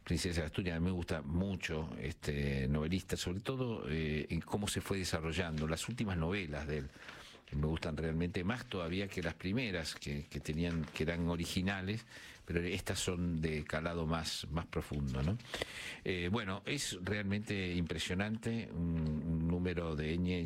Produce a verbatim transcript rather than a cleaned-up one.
Princesa de Asturias. A mí me gusta mucho este novelista, sobre todo eh, en cómo se fue desarrollando. Las últimas novelas de él me gustan realmente más todavía que las primeras, que, que tenían, que eran originales, pero estas son de calado más, más profundo, ¿no? Eh, bueno, es realmente impresionante, un, un número de Ñ